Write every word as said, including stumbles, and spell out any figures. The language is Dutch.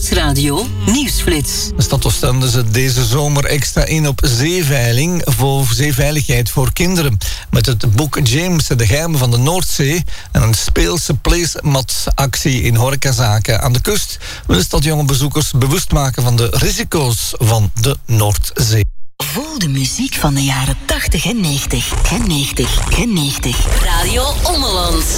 Stadsradio Nieuwsflits. De stad Oostende zet deze zomer extra in op zeeveiling voor zeeveiligheid voor kinderen. Met het boek James, de geheimen van de Noordzee en een speelse placematactie in horecazaken aan de kust wil de stad jonge bezoekers bewust maken van de risico's van de Noordzee. Voel de muziek van de jaren tachtig en negentig. En negentig. En negentig. Radio Ommeland.